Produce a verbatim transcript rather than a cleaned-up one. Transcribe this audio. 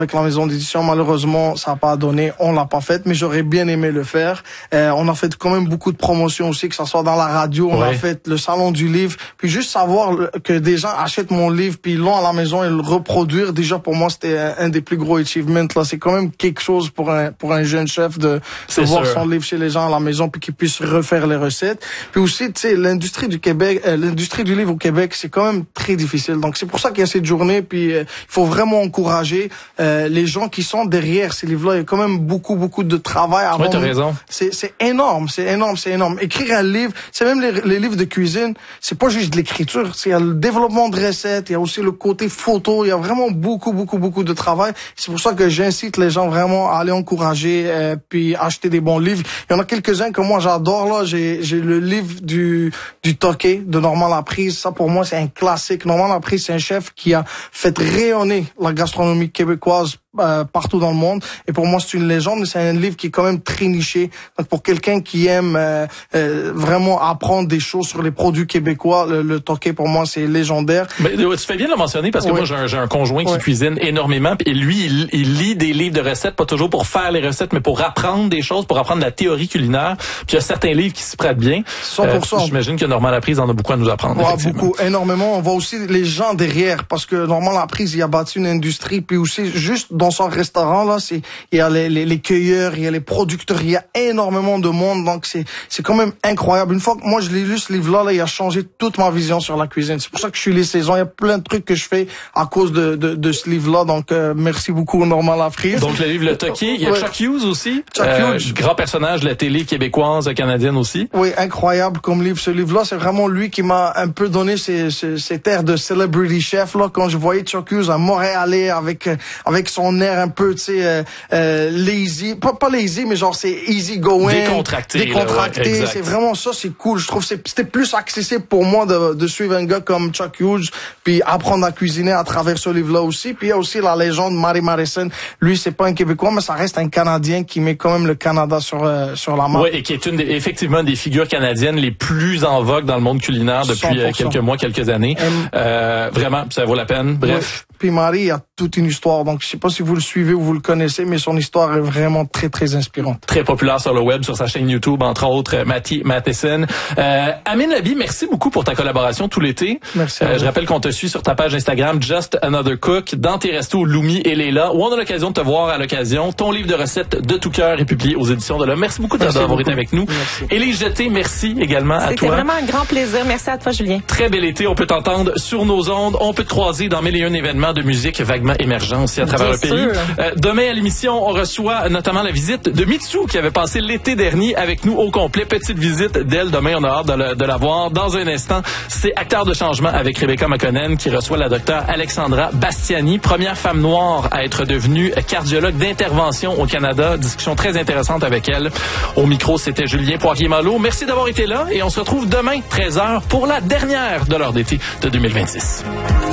Avec la maison d'édition, malheureusement, ça n'a pas donné, on l'a pas fait, mais j'aurais bien aimé le faire. Euh, on a fait quand même beaucoup de promotions aussi, que ce soit dans la radio, on ouais. a fait le salon du livre, puis juste savoir que des gens achètent mon livre, puis ils l'ont à la maison et le reproduire, déjà pour moi, c'était un, un des plus gros achievements. Là, c'est quand même quelque chose pour un pour un jeune chef de, de voir son livre chez les gens à la maison, puis qu'ils puissent refaire les recettes. Puis aussi, tu sais, l'industrie du Québec, euh, l'industrie du livre au Québec, c'est quand même très difficile. Donc c'est pour ça qu'il y a cette journée, puis euh, il faut vraiment encourager euh, les gens qui sont derrière ces livres-là. Il y a quand même beaucoup, beaucoup de travail avant. Oui, t'as raison. C'est, c'est énorme, c'est énorme, c'est énorme. Écrire un livre, c'est même les, les livres de cuisine, c'est pas juste de l'écriture. C'est, il y a le développement de recettes, il y a aussi le côté photo, il y a vraiment beaucoup, beaucoup, beaucoup de travail. C'est pour ça que j'incite les gens vraiment à aller encourager, euh, puis acheter des bons livres. Il y en a quelques-uns que moi j'adore, là. J'ai, j'ai le livre du, du Toqué de Normand Laprise. Ça, pour moi, c'est un classique. Normand Laprise, c'est un chef qui a fait rayonner la gastronomie québécoise Euh, partout dans le monde, et pour moi c'est une légende. C'est un livre qui est quand même très niché, donc pour quelqu'un qui aime euh, euh, vraiment apprendre des choses sur les produits québécois, le, le Toqué pour moi c'est légendaire. Mais tu fais bien de le mentionner parce que oui. moi j'ai un, j'ai un conjoint qui oui. cuisine énormément, et lui il, il lit des livres de recettes, pas toujours pour faire les recettes, mais pour apprendre des choses, pour apprendre la théorie culinaire. Puis il y a certains livres qui s'y prêtent bien. cent pour cent. Euh, j'imagine que Normand Laprise en a beaucoup à nous apprendre. Ouais, beaucoup, énormément. On voit aussi les gens derrière, parce que Normand Laprise il a bâti une industrie, puis aussi juste dans son restaurant là, c'est il y a les, les, les cueilleurs, il y a les producteurs, il y a énormément de monde, donc c'est c'est quand même incroyable. Une fois que moi je l'ai lu ce livre là, là, il a changé toute ma vision sur la cuisine. C'est pour ça que je suis les saisons. Il y a plein de trucs que je fais à cause de de, de ce livre là. Donc euh, merci beaucoup Normand Laprise. Donc le livre Le Toqué, il y a ouais. Chuck Hughes aussi, Chuck euh, Hughes, grand personnage de la télé québécoise, canadienne aussi. Oui, incroyable comme livre. Ce livre là, c'est vraiment lui qui m'a un peu donné ces ces, ces airs de celebrity chef là. Quand je voyais Chuck Hughes à Montréalais avec avec son air un peu, tu sais, euh, euh, lazy, pas, pas lazy, mais genre c'est easy going, décontracté, décontracté. Là, ouais, c'est vraiment ça, c'est cool. Je trouve que c'était plus accessible pour moi de, de suivre un gars comme Chuck Hughes, puis apprendre à cuisiner à travers ce livre-là aussi. Puis il y a aussi la légende Mary Madison. Lui, c'est pas un Québécois, mais ça reste un Canadien qui met quand même le Canada sur euh, sur la map. Oui, et qui est une des, effectivement des figures canadiennes les plus en vogue dans le monde culinaire depuis euh, quelques mois, quelques années. Um, euh, vraiment, ça vaut la peine. Bref. Oui. Puis Marie a toute une histoire, donc je sais pas si vous le suivez ou vous le connaissez, mais son histoire est vraiment très très inspirante. Très populaire sur le web, sur sa chaîne YouTube, entre autres, Matty Matheson. Euh, Amin Labi, merci beaucoup pour ta collaboration tout l'été. Merci. Euh, je rappelle qu'on te suit sur ta page Instagram, Just Another Cook, dans tes restos Lumi et Léla, où on a l'occasion de te voir à l'occasion. Ton livre de recettes de tout cœur est publié aux éditions de l'Homme. Merci beaucoup merci d'avoir beaucoup. été avec nous. Merci. Élise Jeté, merci également à toi. C'était vraiment un grand plaisir. Merci à toi, Julien. Très bel été. On peut t'entendre sur nos ondes. On peut te croiser dans mille et un événements de musique vaguement émergents aussi à travers Bien le pays. Euh, demain à l'émission, on reçoit notamment la visite de Mitsou qui avait passé l'été dernier avec nous au complet. Petite visite d'elle. Demain, on a hâte de, le, de la voir. Dans un instant, c'est Acteur de changement avec Rebecca McConnell qui reçoit la docteure Alexandra Bastiani, première femme noire à être devenue cardiologue d'intervention au Canada. Discussion très intéressante avec elle. Au micro, c'était Julien Poirier-Malo. Merci d'avoir été là et on se retrouve demain, treize heures, pour la dernière de l'heure d'été de deux mille vingt-six.